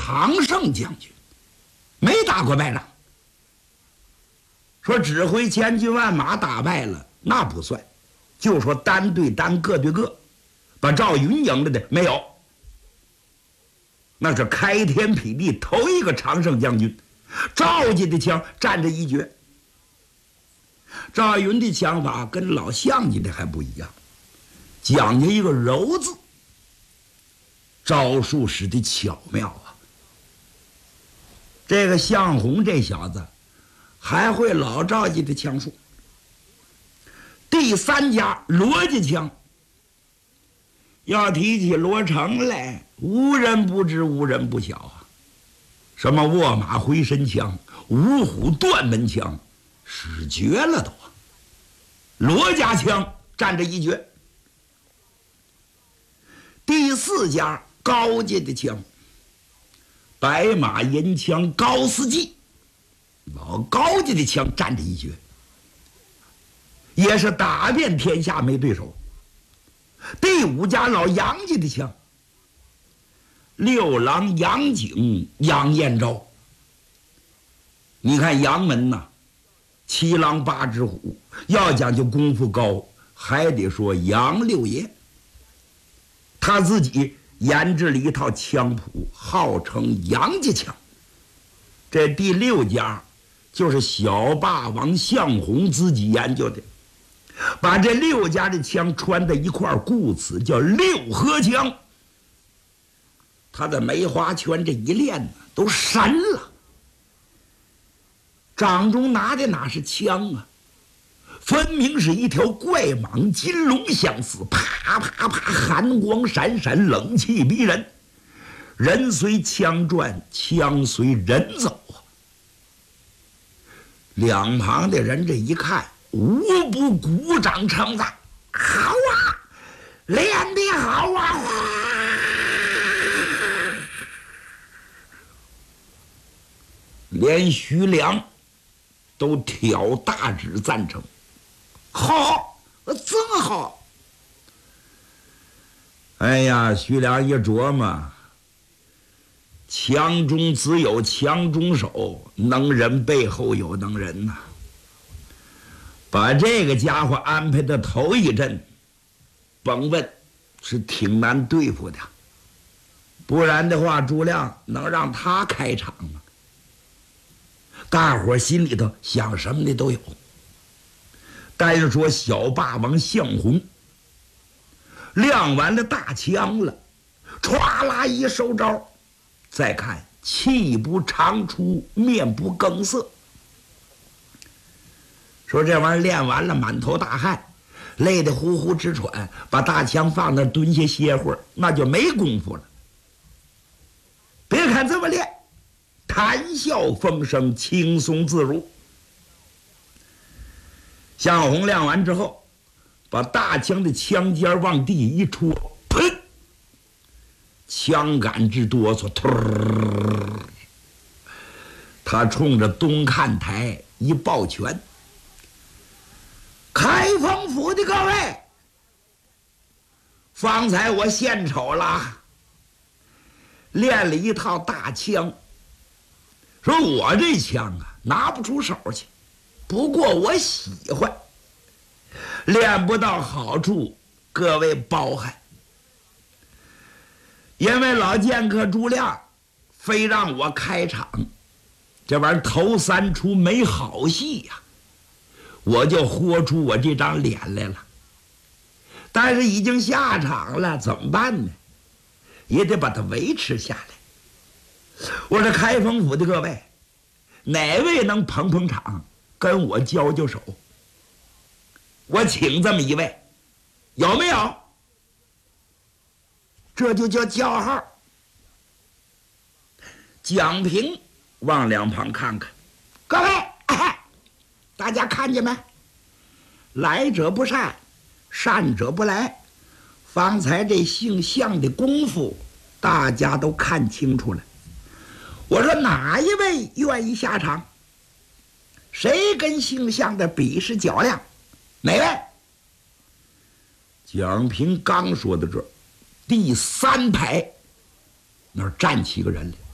常胜将军，没打过败仗。说指挥千军万马打败了那不算，就说单对单个对个把赵云赢了的没有，那是开天辟地头一个常胜将军。赵家的枪站着一绝。赵云的枪法跟老项家的还不一样，讲究一个柔字，招数使的巧妙啊。这个项红这小子还会老赵家的枪术。第三家罗家枪，要提起罗成来，无人不知，无人不晓啊。什么卧马回身枪、五虎断门枪，使绝了都。罗家枪站着一绝。第四家高家的枪，白马银枪高司机，老高家的枪站着一绝，也是打遍天下没对手。第五家老杨家的枪，六郎杨景、杨彦昭。你看杨门呐，七郎八只虎，要讲究功夫高，还得说杨六爷。他自己研制了一套枪谱，号称杨家枪。这第六家就是小霸王项红自己研究的，把这六家的枪穿在一块儿，故此叫六合枪。他的梅花圈这一练呢，都神了。掌中拿的哪是枪啊，分明是一条怪蟒金龙相似，啪啪啪，寒光闪闪，冷气逼人。人随枪转，枪随人走啊。两旁的人这一看，无不鼓掌称赞：好啊，练得好啊！连徐良都挑大指赞成，好，真好。哎呀，徐良一琢磨，强中只有强中手，能人背后有能人呐。把这个家伙安排的头一阵，甭问，是挺难对付的。不然的话，朱亮能让他开场吗？大伙心里头想什么的都有。但是说小霸王项红亮完了大枪了，歘啦一收招，再看气不长出，面不更色。说这玩意儿练完了，满头大汗，累得呼呼直喘，把大枪放那蹲下歇会儿，那就没功夫了。别看这么练，谈笑风生，轻松自如。项红亮完之后，把大枪的枪尖往地一戳，砰！枪杆直哆嗦，他冲着东看台一抱拳：开封府的各位，方才我献丑了，练了一套大枪。说我这枪啊，拿不出手去，不过我喜欢，练不到好处，各位包涵。因为老剑客朱亮非让我开场，这玩意儿头三出没好戏呀，我就豁出我这张脸来了。但是已经下场了，怎么办呢？也得把它维持下来。我说开封府的各位，哪位能捧捧场，跟我交交手？我请这么一位，有没有？这就叫叫号。蒋平往两旁看看，各位，大家看见没？来者不善，善者不来。方才这姓项的功夫，大家都看清楚了。我说哪一位愿意下场？谁跟姓项的比试较量？哪位？蒋平刚说到这儿，第三排那儿站起一个人来。